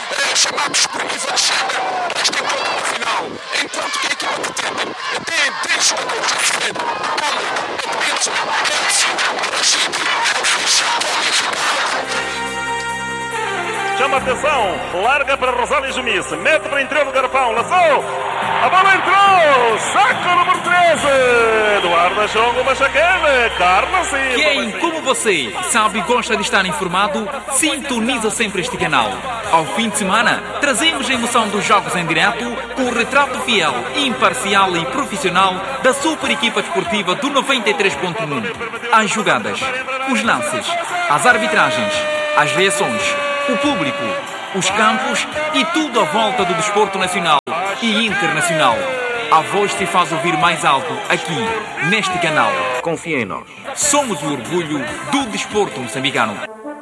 chamados por nível de género neste encontro no final, enquanto que a equipa de Temer tem 10 jogadores à frente, como Edson, Rashid, Elfish, chama atenção, larga para Rosália Jumice, mete para interior do garrafão, lançou, a bola entrou, saca o número 13, Eduardo Jongo Machacane, Carlos Silva. Quem, como você, sabe e gosta de estar informado, sintoniza sempre este canal. Ao fim de semana, trazemos a emoção dos jogos em direto com o retrato fiel, imparcial e profissional da super equipa desportiva do 93.1. As jogadas, os lances, as arbitragens, as reações, o público, os campos e tudo à volta do desporto nacional e internacional. A voz se faz ouvir mais alto aqui, neste canal. Confia em nós. Somos o orgulho do desporto moçambicano.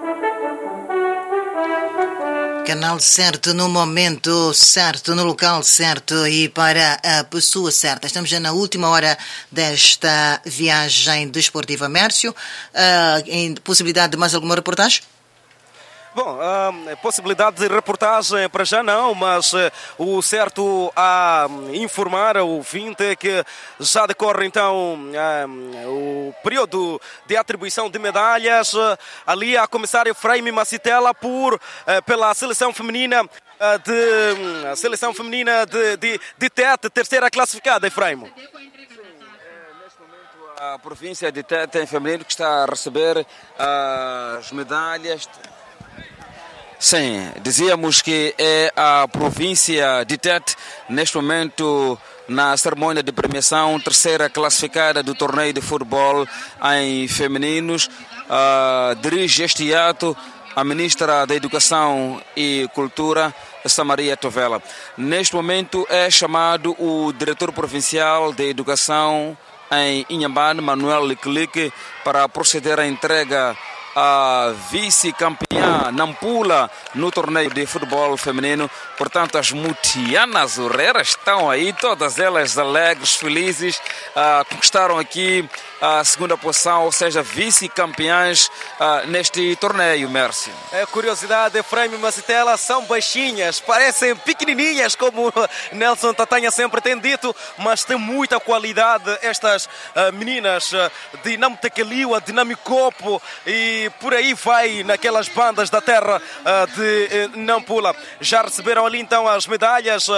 Canal certo, no momento certo, no local certo e para a pessoa certa. Estamos já na última hora desta viagem desportiva. Mércio, em possibilidade de mais alguma reportagem? Bom, possibilidade de reportagem para já não, mas o certo a informar ao ouvinte é que já decorre então o período de atribuição de medalhas. Ali a comissária Efraim Macitela pela seleção feminina de Tete, terceira classificada, Efraim. A província de Tete em feminino que está a receber as medalhas. Sim, dizíamos que é a província de Tete, neste momento, na cerimônia de premiação, terceira classificada do torneio de futebol em femininos. Dirige este ato a ministra da Educação e Cultura, Samaria Tovela. Neste momento é chamado o diretor provincial de Educação em Inhambane, Manuel Leclerc, para proceder à entrega a vice-campeã Nampula no torneio de futebol feminino. Portanto, as mutianas urreiras estão aí, todas elas alegres, felizes, conquistaram aqui a segunda posição, ou seja, vice-campeãs neste torneio, Mércio. É curiosidade, Efraim Macitela, são baixinhas, parecem pequenininhas, como Nelson Tatanha sempre tem dito, mas tem muita qualidade estas meninas de Namtekeliwa, de Namikopo e por aí vai naquelas bandas da terra de Nampula. Já receberam ali então as medalhas,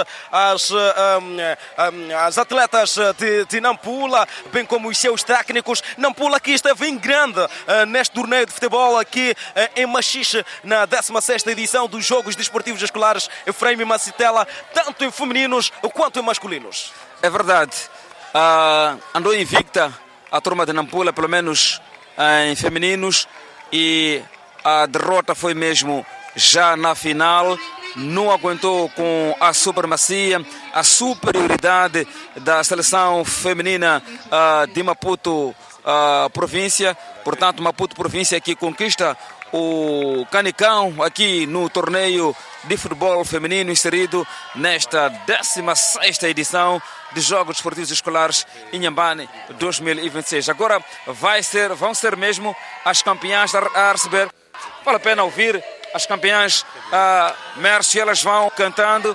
as atletas de Nampula, bem como os seus técnicos. Nampula que esteve em grande neste torneio de futebol aqui em Machixe, na 16ª edição dos Jogos Desportivos Escolares Efraim Macitela, tanto em femininos quanto em masculinos. É verdade. Andou invicta a turma de Nampula, pelo menos em femininos, e a derrota foi mesmo já na final. Não aguentou com a supremacia, a superioridade da seleção feminina de Maputo província. Portanto, Maputo província que conquista o canicão aqui no torneio de futebol feminino inserido nesta 16ª edição de Jogos Desportivos Escolares Inhambane 2026. Agora vão ser mesmo as campeãs a receber. Vale a pena ouvir as campeãs, Mércio, elas vão cantando.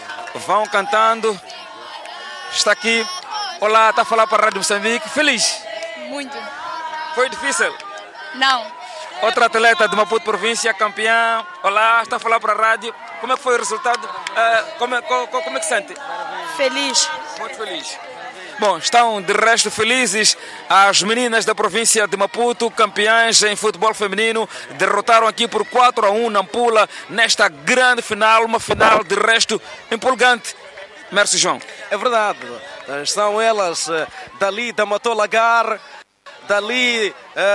Está aqui. Olá, está a falar para a Rádio Moçambique. Feliz? Muito. Foi difícil? Não. Outra atleta de Maputo província, campeã. Olá, está a falar para a rádio. Como é que foi o resultado? Como é que se sente? Feliz. Muito feliz. Bom, estão de resto felizes as meninas da província de Maputo, campeãs em futebol feminino, derrotaram aqui por 4-1 Nampula nesta grande final, uma final de resto empolgante. Mércio João. É verdade, são elas dali da Matolagar, dali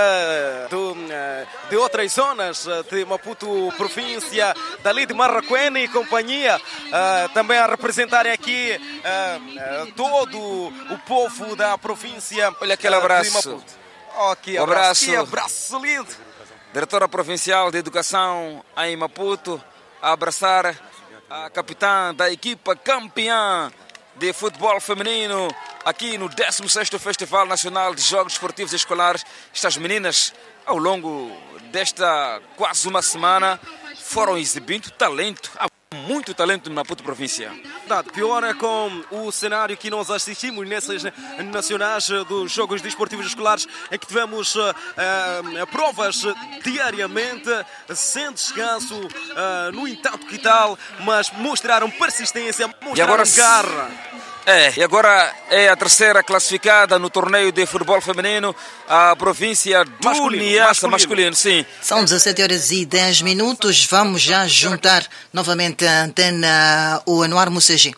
de outras zonas de Maputo província, dali de Marraquene e companhia, também a representarem aqui todo o povo da província. Olha aquele abraço. De Maputo. Oh, que abraço lindo. Diretora Provincial de Educação em Maputo, a abraçar a capitã da equipa campeã de futebol feminino aqui no 16º Festival Nacional de Jogos Desportivos Escolares. Estas meninas, ao longo desta quase uma semana, foram exibindo talento. Há muito talento na Maputo província. Pior é com o cenário que nós assistimos nessas nacionais dos Jogos Desportivos Escolares, em que tivemos provas diariamente, sem descanso, no entanto que tal, mas mostraram persistência, mostraram garra. E agora é a terceira classificada no torneio de futebol feminino, a província do Niassa masculino. Sim. São 17h10. Vamos já juntar novamente a antena o Anuar Mussagi.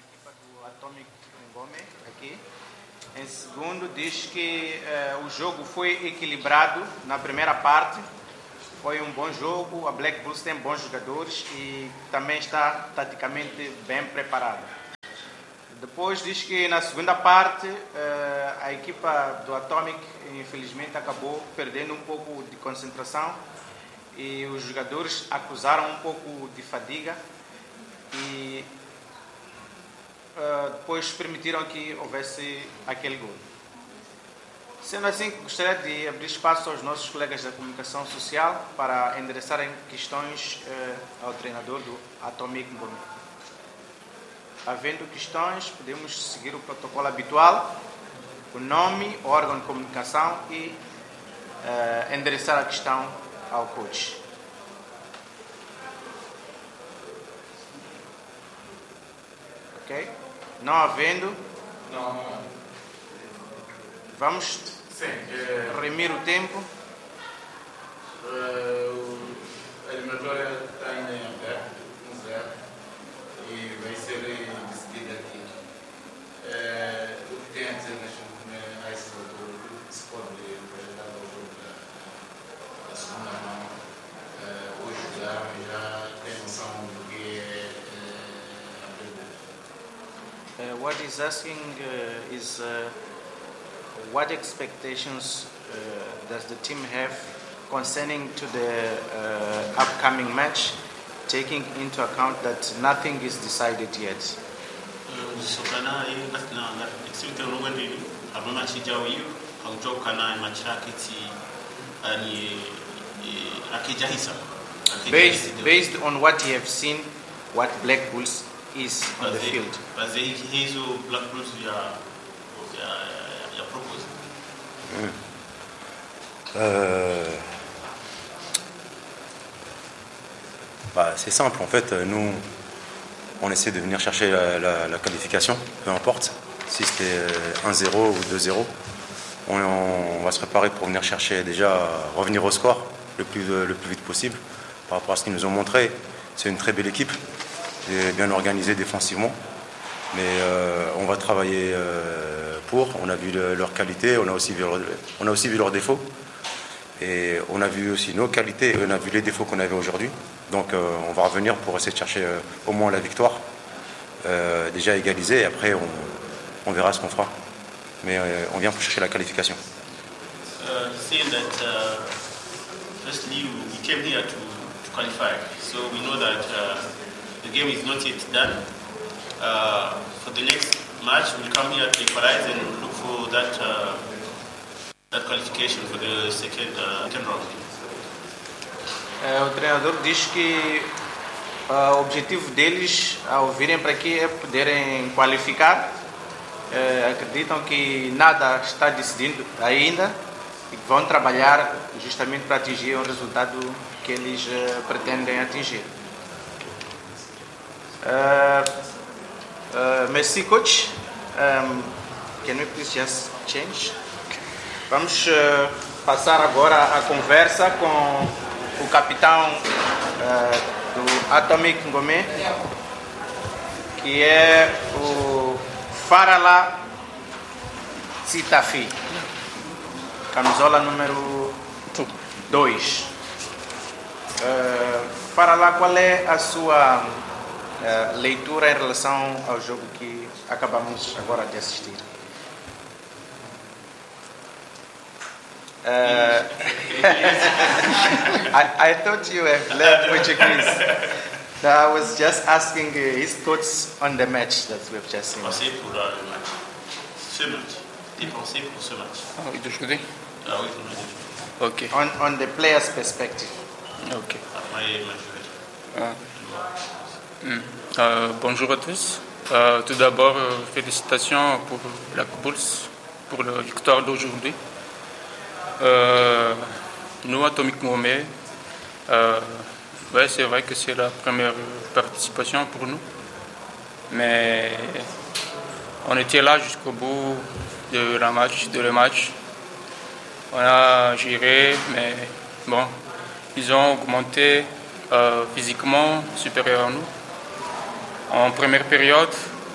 Em segundo, diz que o jogo foi equilibrado na primeira parte. Foi um bom jogo. A Black Bulls tem bons jogadores e também está taticamente bem preparada. Depois diz que na segunda parte a equipa do Atomic infelizmente acabou perdendo um pouco de concentração e os jogadores acusaram um pouco de fadiga e depois permitiram que houvesse aquele gol. Sendo assim, gostaria de abrir espaço aos nossos colegas da comunicação social para endereçarem questões ao treinador do Atomic Ngome. Havendo questões, podemos seguir o protocolo habitual, o nome, o órgão de comunicação e endereçar a questão ao coach. Ok? Não havendo? Não. Vamos remir o tempo. A eliminatória está ainda em aberto, 1-0, e vai ser decidida aqui. O que tem a dizer a esse doutor? O que se pode projetar ao jogo da segunda mão? Hoje já tem noção do que é a perda. What he's asking is what expectations does the team have concerning to the upcoming match, taking into account that nothing is decided yet? Based on what you have seen, what Black Bulls is on the field. C'est simple, en fait, nous on essaie de venir chercher la qualification, peu importe si c'était 1-0 ou 2-0. On va se préparer pour venir chercher déjà, revenir au score le plus vite possible par rapport à ce qu'ils nous ont montré. C'est une très belle équipe, et bien organisée défensivement, mais on va travailler pour. On a vu leurs qualités, on a aussi vu leurs défauts. Et on a vu aussi nos qualités et on a vu les défauts qu'on avait aujourd'hui. Donc on va revenir pour essayer de chercher au moins la victoire, déjà égalisée, et après on verra ce qu'on fera. Mais on vient pour chercher la qualification. Saying that firstly we came here to qualify, so we know that the game is not yet done. For the next match we'll come here to equalize and look for that qualification for the second round. O treinador diz que o objetivo deles ao virem para aqui é poderem qualificar. Acreditam que nada está decidido ainda e que vão trabalhar justamente para atingir o resultado que eles pretendem atingir. Merci, coach. Can we please just change? Vamos passar agora a conversa com o capitão do Atomic Ngome, que é o Farala Sitafi, camisola número 2. Farala, qual é a sua leitura em relação ao jogo que acabamos agora de assistir? I thought you have learned Portuguese. So I was just asking his thoughts on the match that we've just seen. Pensez pour le match. Ce match. Des pensées pour ce match. Ah oui, d'aujourd'hui. Ah oui, d'aujourd'hui. Ok. On the player's perspective. Ok. Après, match. Bonjour à tous. Tout d'abord, félicitations pour Black Bulls, pour la victoire d'aujourd'hui. Nous, Atomic Ngomé, c'est vrai que c'est la première participation pour nous. Mais on était là jusqu'au bout de le match. On a géré, mais bon, ils ont augmenté physiquement supérieur à nous. En première période,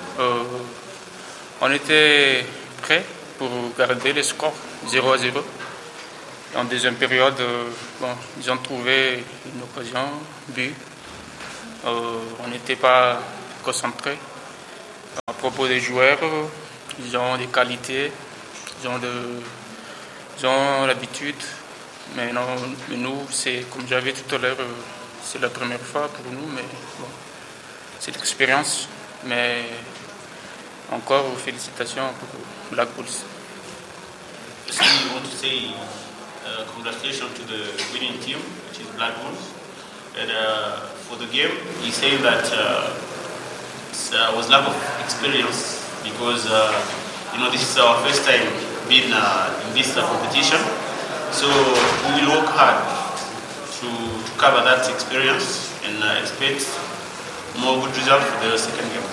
on était prêts pour garder le score 0-0. En deuxième période, ils ont trouvé une occasion, but. On n'était pas concentrés. À propos des joueurs, ils ont des qualités, ils ont l'habitude. Mais nous, c'est comme j'avais tout à l'heure, c'est la première fois pour nous, mais bon, c'est l'expérience. Mais encore félicitations pour Black Bulls. So you want to say congratulations to the winning team, which is Black Bulls. And for the game, you say that it was lack of experience because this is our first time being in this competition. So we will work hard to cover that experience and expect more good results for the second game.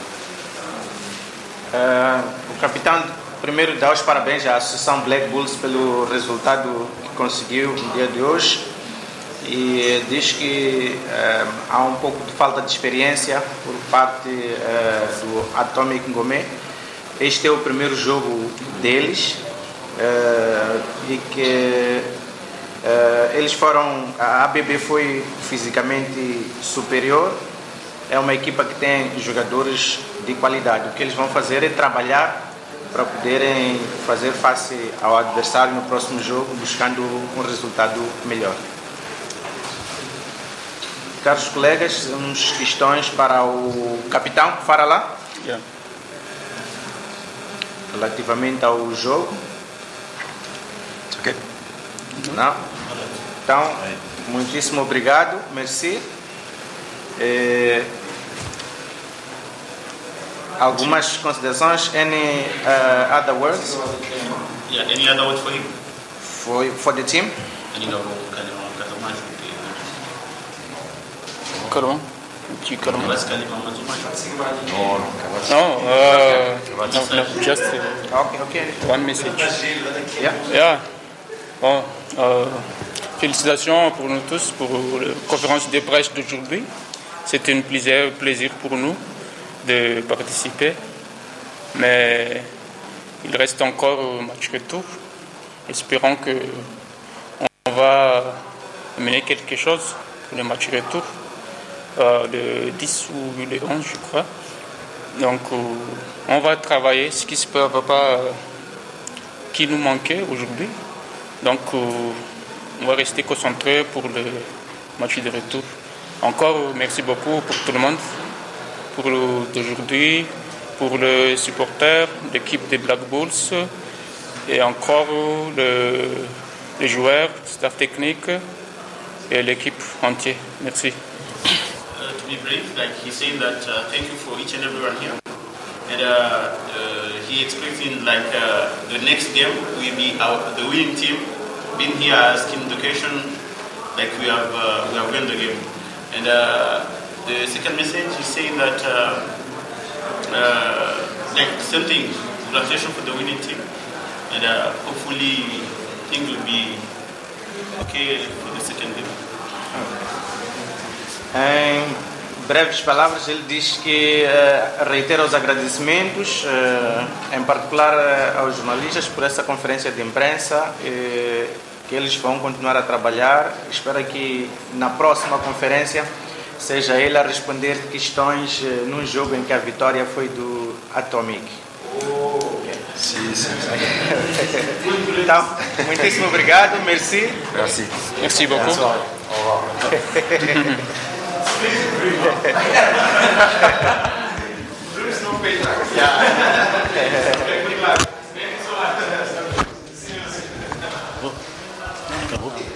O capitão primeiro dá os parabéns à Associação Black Bulls pelo resultado que conseguiu no dia de hoje e diz que há um pouco de falta de experiência por parte do Atomic Ngomé. Este é o primeiro jogo deles e que eles foram, a ABB foi fisicamente superior. É uma equipa que tem jogadores de qualidade. O que eles vão fazer é trabalhar para poderem fazer face ao adversário no próximo jogo, buscando um resultado melhor. Caros colegas, temos questões para o capitão. Fala lá. Yeah. Relativamente ao jogo. Ok. Não? Então, muitíssimo obrigado. Merci. Algumas considerações? Any other words? Yeah, any other words for him? For the team? Calma. No, just okay. One message. Yeah. Bon, félicitations pour nous tous pour la conférence de presse d'aujourd'hui. C'était un plaisir pour nous de participer, mais il reste encore un match retour. Espérons qu'on va mener quelque chose pour le match retour, le 10 ou le 11, je crois. Donc, on va travailler ce qui se peut pas, qui nous manquait aujourd'hui. Donc, on va rester concentré pour le match de retour. Encore, merci beaucoup pour tout le monde, pour d'aujourd'hui, pour les supporters, l'équipe des Black Bulls, et encore les joueurs, le staff technique et l'équipe entière. Merci. To be brief, like he's saying that thank you for each and everyone here, and he expecting like the next game will be the winning team being here asking the question like we have won the game. And the second message is saying that like same thing, congratulations for the winning team, and hopefully things will be okay for the second game. Em breves palavras, ele diz que reitera os agradecimentos, em particular aos jornalistas por essa conferência de imprensa, que eles vão continuar a trabalhar. Espero que na próxima conferência seja ele a responder questões num jogo em que a vitória foi do Atomic. Sim. Então, muitíssimo obrigado, merci. Merci beaucoup. Au revoir.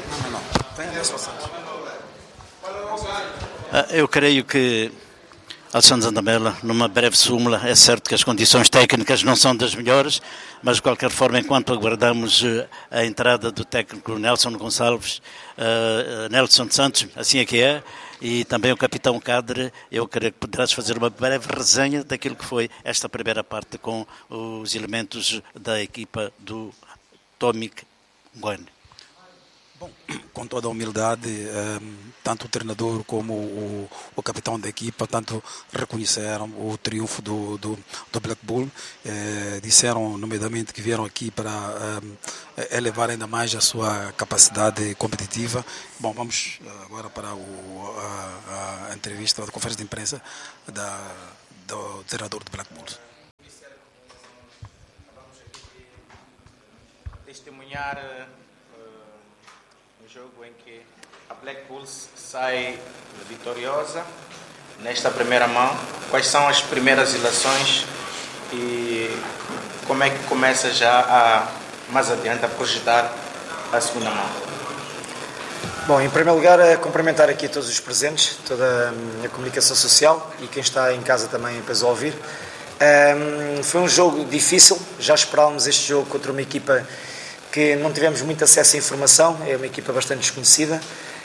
Eu creio que Alexandre Zandamela, numa breve súmula. É certo que as condições técnicas não são das melhores, mas de qualquer forma, enquanto aguardamos a entrada do técnico Nelson Gonçalves, Nelson Santos, assim é que é, e também o capitão Cadre, eu creio que poderás fazer uma breve resenha daquilo que foi esta primeira parte com os elementos da equipa do Tomic Nguyen. Bom, com toda a humildade, tanto o treinador como o capitão da equipa, tanto reconheceram o triunfo do Black Bull, disseram nomeadamente que vieram aqui para elevar ainda mais a sua capacidade competitiva. Bom, vamos agora para a entrevista, a conferência de imprensa do treinador do Black Bull. Testemunhar jogo em que a Black Bulls sai vitoriosa nesta primeira mão. Quais são as primeiras ilações e como é que começa já mais adiante a projetar a segunda mão? Bom, em primeiro lugar, cumprimentar aqui todos os presentes, toda a comunicação social e quem está em casa também depois a ouvir. Foi um jogo difícil, já esperávamos este jogo contra uma equipa que não tivemos muito acesso à informação, é uma equipa bastante desconhecida.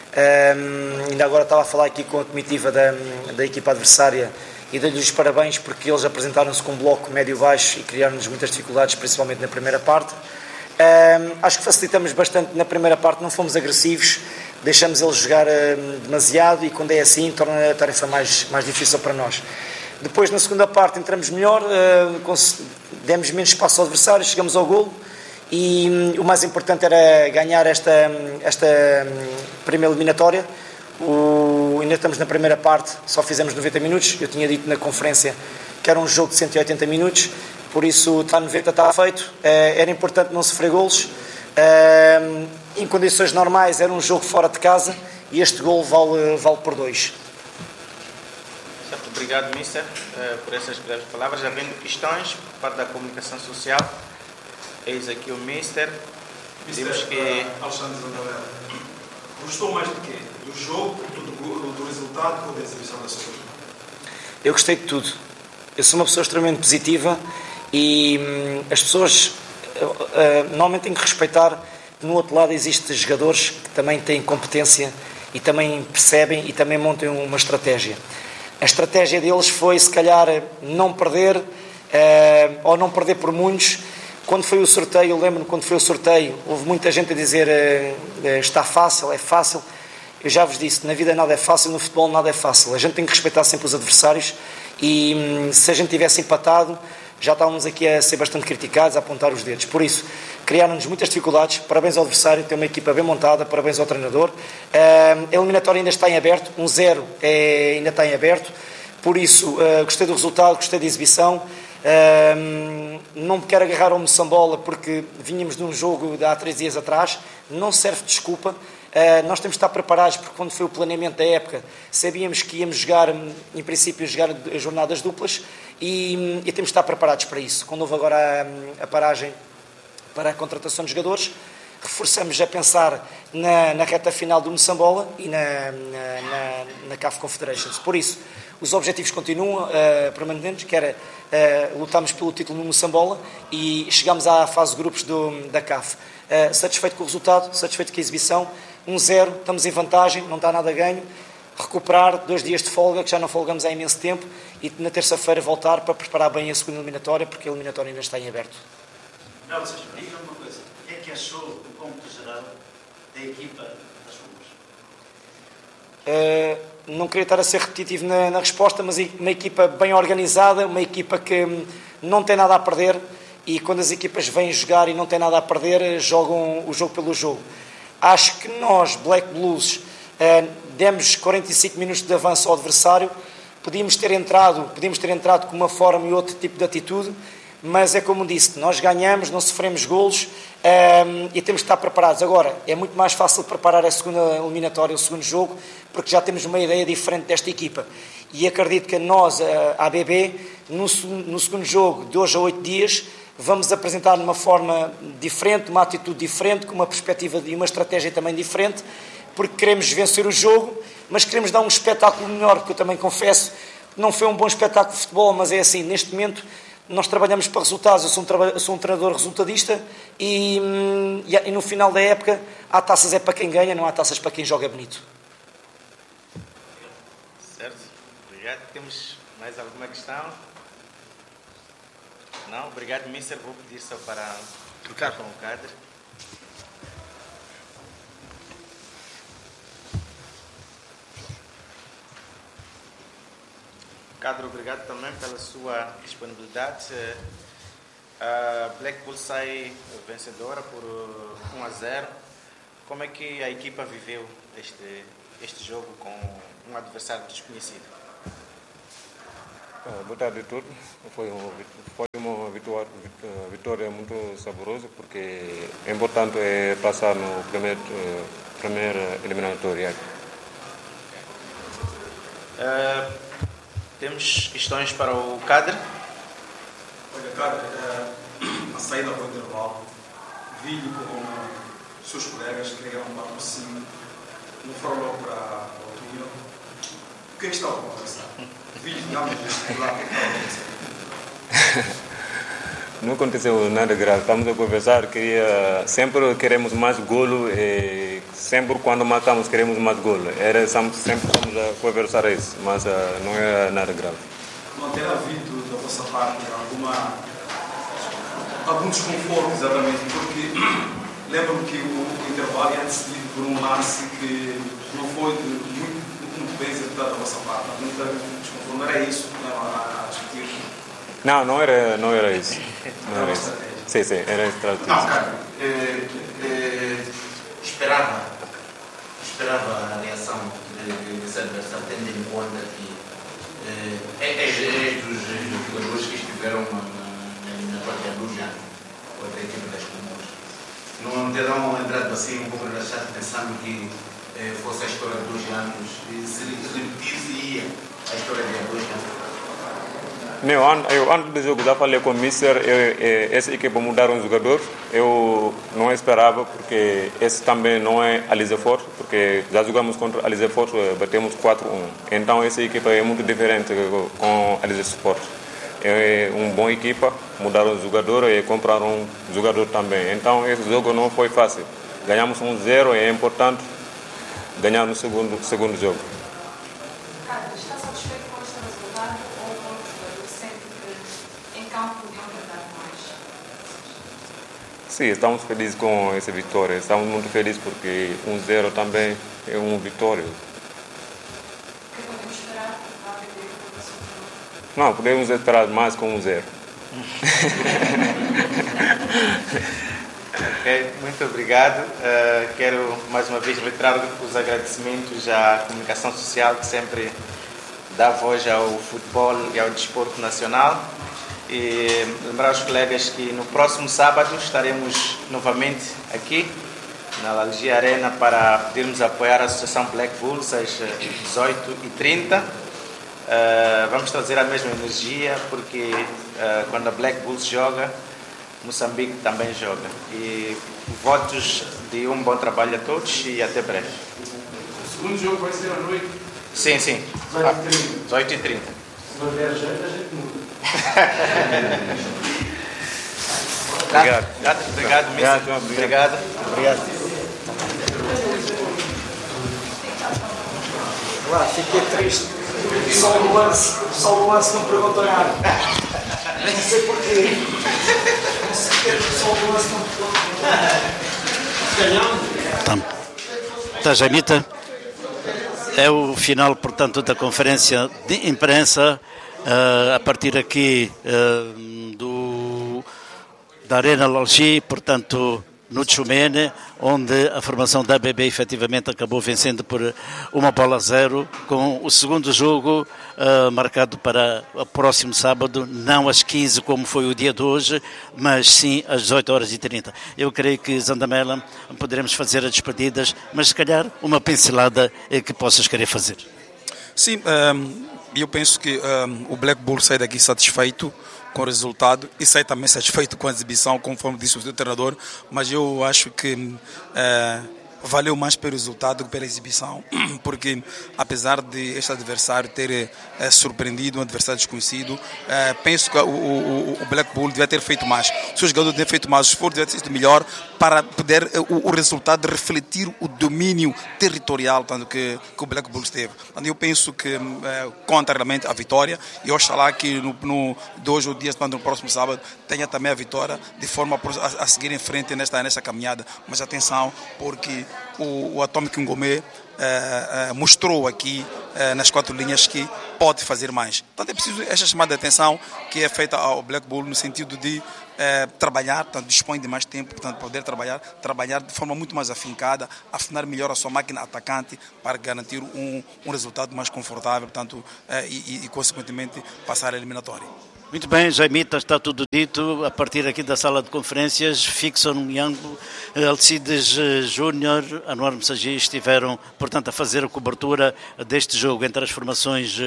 Ainda agora estava a falar aqui com a comitiva da equipa adversária e dei-lhes os parabéns porque eles apresentaram-se com um bloco médio-baixo e criaram-nos muitas dificuldades, principalmente na primeira parte. Acho que facilitamos bastante na primeira parte, não fomos agressivos, deixamos eles jogar demasiado e quando é assim torna a tarefa mais difícil para nós. Depois, na segunda parte, entramos melhor, demos menos espaço ao adversário, chegamos ao golo. E o mais importante era ganhar esta primeira eliminatória. Ainda estamos na primeira parte, só fizemos 90 minutos. Eu tinha dito na conferência que era um jogo de 180 minutos, por isso está 90, está feito. Era importante não sofrer golos. Em condições normais era um jogo fora de casa e este golo vale por 2. Obrigado, Mister, por essas breves palavras. Havendo questões por parte da comunicação social, eis aqui o Mister. Dizemos que Alexandre Zandamela, gostou mais do quê? Do jogo, do resultado ou da exibição da sua equipa? Eu gostei de tudo. Eu sou uma pessoa extremamente positiva e as pessoas normalmente têm que respeitar que no outro lado existem jogadores que também têm competência e também percebem e também montam uma estratégia. A estratégia deles foi, se calhar, não perder ou não perder por muitos. Quando foi o sorteio, eu lembro-me quando foi o sorteio, houve muita gente a dizer está fácil, é fácil. Eu já vos disse, na vida nada é fácil, no futebol nada é fácil. A gente tem que respeitar sempre os adversários e se a gente tivesse empatado, já estávamos aqui a ser bastante criticados, a apontar os dedos. Por isso, criaram-nos muitas dificuldades. Parabéns ao adversário, tem uma equipa bem montada, parabéns ao treinador. A eliminatória ainda está em aberto, 1-0 ainda está em aberto. Por isso, gostei do resultado, gostei da exibição. Não me quero agarrar ao Moçambola porque vínhamos de um jogo de há 3 dias atrás, não serve de desculpa. Nós temos de estar preparados porque quando foi o planeamento da época sabíamos que íamos jogar, em princípio, jogar jornadas duplas e temos de estar preparados para isso. Quando houve agora a paragem para a contratação de jogadores, reforçamos a pensar na reta final do Moçambola e na CAF Confederations. Por isso, os objetivos continuam permanentes, que era lutarmos pelo título no Moçambola e chegamos à fase de grupos da CAF. Satisfeito com o resultado, satisfeito com a exibição, 1-0, estamos em vantagem, não está nada a ganho. Recuperar 2 dias de folga, que já não folgamos há imenso tempo, e na terça-feira voltar para preparar bem a segunda eliminatória, porque a eliminatória ainda está em aberto. Nelson, diga-me uma coisa, o que é que achou do cômputo geral da equipa das Ruas? Não queria estar a ser repetitivo na resposta, mas uma equipa bem organizada, uma equipa que não tem nada a perder, e quando as equipas vêm jogar e não têm nada a perder, jogam o jogo pelo jogo. Acho que nós, Black Blues, demos 45 minutos de avanço ao adversário, podíamos ter entrado com uma forma e outro tipo de atitude, mas é como disse, nós ganhamos, não sofremos golos e temos de estar preparados. Agora, é muito mais fácil preparar a segunda eliminatória, o segundo jogo, porque já temos uma ideia diferente desta equipa. E acredito que nós, a ABB, no segundo jogo, de hoje a 8 dias, vamos apresentar de uma forma diferente, uma atitude diferente, com uma perspectiva e uma estratégia também diferente, porque queremos vencer o jogo, mas queremos dar um espetáculo melhor, que eu também confesso não foi um bom espetáculo de futebol, mas é assim, neste momento nós trabalhamos para resultados, eu sou um treinador resultadista e no final da época há taças é para quem ganha, não há taças para quem joga bonito. Certo, obrigado. Temos mais alguma questão? Não? Obrigado, Mister. Vou pedir só para trocar com o Cadre. Cadre, obrigado também pela sua disponibilidade. A Blackpool sai vencedora por 1-0. Como é que a equipa viveu este jogo com um adversário desconhecido? Boa tarde a todos. Foi uma vitória muito saborosa, porque é importante passar no primeiro eliminatório. Temos questões para o Cadre? Olha, Cadre, a saída para o intervalo, vi-lhe com seus colegas que ligaram lá por cima, não foram logo para o túnel. O que é que estava a conversar? Vi-lhe realmente gesticular, o que é que estava a acontecer? Não aconteceu nada grave, estamos a conversar, sempre queremos mais golo e sempre quando marcamos queremos mais golo. Sempre estamos a conversar isso, mas não é nada grave. Não terá havido da vossa parte algum desconforto, exatamente, porque lembro-me que o intervalo é decidido por um lance que não foi muito bem executado da vossa parte. Não era isso, não a discutir. Não era isso. Não era isso. Sim, era estratégia. Não, cara, esperava a reação desse adversário, tendo em conta que dos jogadores que estiveram na partida do Jano, outra equipe das Comuns. Não terão entrado assim um pouco relaxado, pensando que fosse a história de 2 anos, e se repetisse ia a história de 2 anos. Eu antes do jogo já falei com o Mister, essa equipe mudaram o jogador, eu não esperava, porque esse também não é Alizefort, porque já jogamos contra Alizefort, batemos 4-1, então essa equipe é muito diferente com Alizefort. É uma boa equipa, mudaram o jogador e compraram um jogador também, então esse jogo não foi fácil, ganhamos 1-0 e é importante ganhar no segundo jogo. Sim, estamos felizes com essa vitória. Estamos muito felizes porque 1-0 também é uma vitória. O que podemos esperar para a ABB? Não, podemos esperar mais com 1-0. Ok, muito obrigado. Quero mais uma vez reiterar os agradecimentos à comunicação social que sempre dá voz ao futebol e ao desporto nacional. E lembrar aos colegas que no próximo sábado estaremos novamente aqui na Lalgia Arena para podermos apoiar a Associação Black Bulls às 18h30. Vamos trazer a mesma energia, porque quando a Black Bulls joga, Moçambique também joga. E votos de um bom trabalho a todos e até breve. O segundo jogo vai ser à noite? Sim. 18h30. Se não der jeito, a gente muda. Obrigado, Mister. Obrigado. Lá, fiquei triste. Só o lance não perguntou nada. Nem sei porquê. Só o lance não perguntou nada. Ganhamos. Tá, Jamita. É o final, portanto, da conferência de imprensa. A partir aqui da Arena Lalgia, portanto, no Tchumene, onde a formação da ABB efetivamente acabou vencendo por 1-0, com o segundo jogo marcado para o próximo sábado, não às 15 como foi o dia de hoje, mas sim às 18h30. Eu creio que, Zandamela, poderemos fazer as despedidas, mas se calhar uma pincelada que possas querer fazer. Sim, eu penso que o Black Bull sai daqui satisfeito com o resultado e sai também satisfeito com a exibição, conforme disse o seu treinador, mas eu acho que valeu mais pelo resultado do que pela exibição, porque apesar de este adversário ter surpreendido um adversário desconhecido, penso que o Black Bull devia ter feito mais. O seu jogador devia ter feito mais, o esforço devia ter sido melhor para poder o resultado refletir o domínio territorial que o Black Bull teve. Eu penso que conta realmente a vitória e oxalá que de hoje ao dia, no próximo sábado, tenha também a vitória de forma a seguir em frente nesta caminhada. Mas atenção, porque o Atomic Ngomé mostrou aqui nas 4 linhas que pode fazer mais. Portanto, é preciso esta chamada de atenção que é feita ao Black Bull no sentido de trabalhar, portanto, dispõe de mais tempo, portanto, poder trabalhar de forma muito mais afincada, afinar melhor a sua máquina atacante para garantir um resultado mais confortável, portanto, e consequentemente passar a eliminatória. Muito bem, Jaimita, está tudo dito. A partir aqui da sala de conferências, Fixon Yango, Alcides Júnior, Anuar Messagi estiveram, portanto, a fazer a cobertura deste jogo entre as formações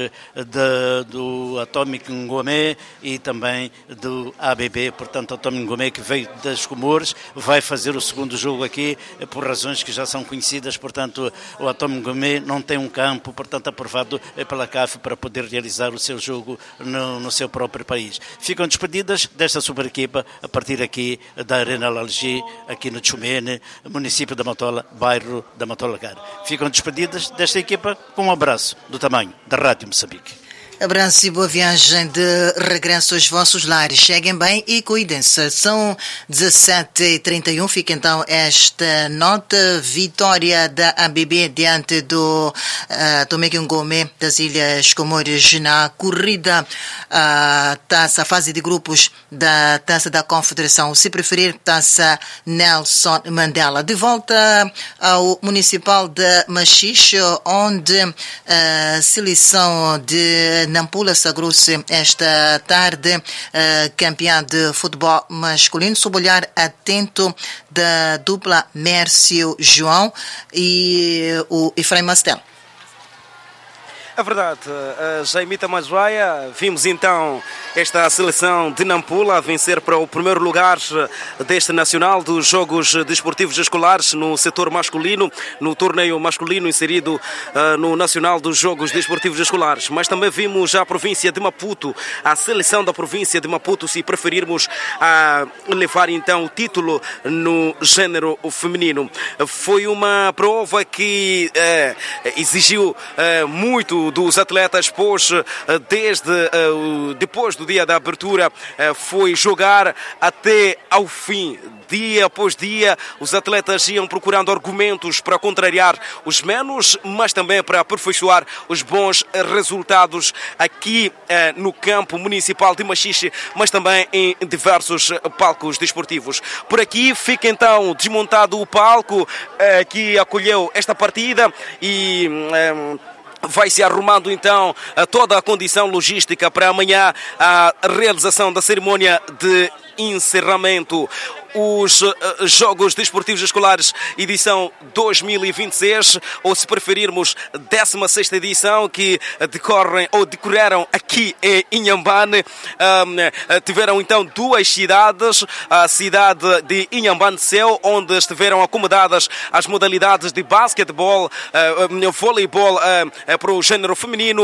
do Atomic Ngomé e também do ABB. Portanto, o Atomic Ngomé, que veio das Comores, vai fazer o segundo jogo aqui por razões que já são conhecidas. Portanto, o Atomic Ngomé não tem um campo, portanto, aprovado pela CAF para poder realizar o seu jogo no seu próprio país. Ficam despedidas desta super equipa a partir aqui da Arena Lalgi, aqui no Tchumene, município da Matola, bairro da Matola Gar. Ficam despedidas desta equipa com um abraço do tamanho da Rádio Moçambique. Abraço e boa viagem de regresso aos vossos lares. Cheguem bem e cuidem-se. São 17h31. Fica então esta nota. Vitória da ABB diante do Atomic Ngomé das Ilhas Comores na corrida taça, fase de grupos da Taça da Confederação. Se preferir, Taça Nelson Mandela. De volta ao Municipal de Machixe, onde a seleção de Nampula sagrou-se esta tarde campeã de futebol masculino, sob olhar atento da dupla Mércio João e o Efraim Mastel. É verdade, Jaimita Majuaia, vimos então esta seleção de Nampula a vencer para o primeiro lugar deste Nacional dos Jogos Desportivos Escolares no setor masculino, no torneio masculino inserido no Nacional dos Jogos Desportivos Escolares. Mas também vimos a província de Maputo, a seleção da província de Maputo, se preferirmos, a levar então o título no género feminino. Foi uma prova que exigiu muito dos atletas, pois depois do dia da abertura foi jogar até ao fim. Dia após dia, os atletas iam procurando argumentos para contrariar os menos, mas também para aperfeiçoar os bons resultados aqui no campo municipal de Machixe, mas também em diversos palcos desportivos. Por aqui fica então desmontado o palco que acolheu esta partida e vai se arrumando então toda a condição logística para amanhã a realização da cerimônia de encerramento. Os Jogos Desportivos Escolares edição 2026, ou se preferirmos 16ª edição, que decorreram aqui em Inhambane. Tiveram então 2 cidades, a cidade de Inhambane Céu, onde estiveram acomodadas as modalidades de basquetebol, voleibol para o género feminino,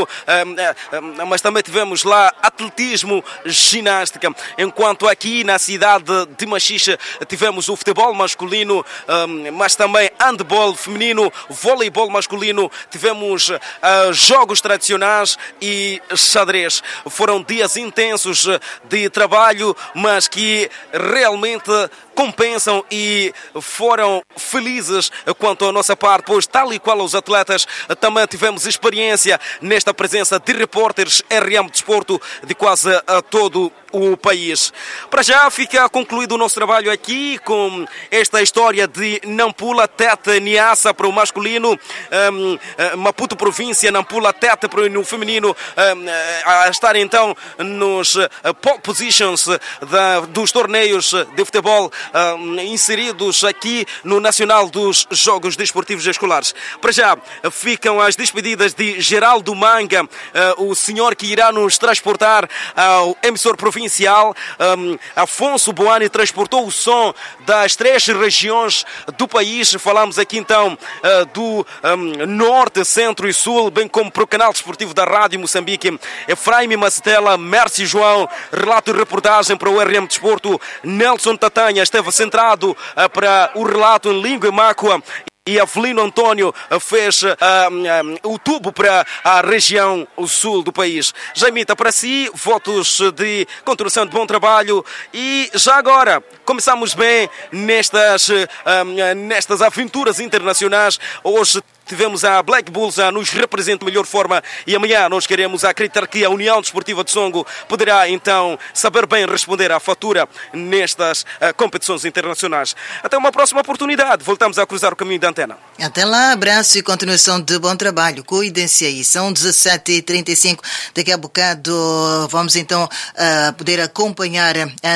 mas também tivemos lá atletismo, ginástica, enquanto aqui na cidade de Machixe tivemos o futebol masculino, mas também handball feminino, voleibol masculino, tivemos jogos tradicionais e xadrez. Foram dias intensos de trabalho, mas que realmente compensam e foram felizes quanto à nossa parte, pois tal e qual os atletas também tivemos experiência nesta presença de repórteres RM Desporto de quase todo o país. Para já fica concluído o nosso trabalho aqui com esta história de Nampula Tete Niassa para o masculino, Maputo Província, Nampula Tete para o feminino, a estar então nos pole positions dos torneios de futebol inseridos aqui no Nacional dos Jogos Desportivos Escolares. Para já ficam as despedidas de Geraldo Manga, o senhor que irá nos transportar ao emissor província provincial. Afonso Boani transportou o som das 3 regiões do país. Falamos aqui então do Norte, Centro e Sul, bem como para o canal desportivo da Rádio Moçambique. Efraim Macetela, Mércio João, relato e reportagem para o RM Desporto. Nelson Tatanha esteve centrado para o relato em língua mácua. E Avelino António fez o tubo para a região sul do país. Jaimita, para si, votos de continuação de bom trabalho. E já agora, começamos bem nestas aventuras internacionais. Hoje tivemos a Black Bulls a nos representar de melhor forma e amanhã nós queremos acreditar que a União Desportiva de Songo poderá então saber bem responder à fatura nestas competições internacionais. Até uma próxima oportunidade. Voltamos a cruzar o caminho da antena. Até lá, abraço e continuação de bom trabalho. Cuidem-se aí. São 17h35. Daqui a bocado vamos então poder acompanhar a